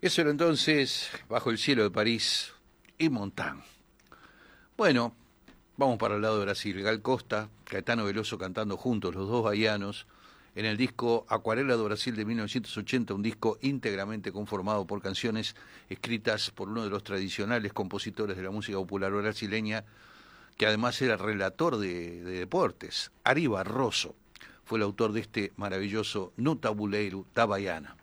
Eso era entonces Bajo el cielo de París y Montán. Bueno, vamos para el lado de Brasil. Gal Costa, Caetano Veloso cantando juntos, los dos baianos, en el disco Acuarela do Brasil de 1980, un disco íntegramente conformado por canciones escritas por uno de los tradicionales compositores de la música popular brasileña, que además era relator de deportes. Ari Barroso fue el autor de este maravilloso No Tabuleiro da Baiana.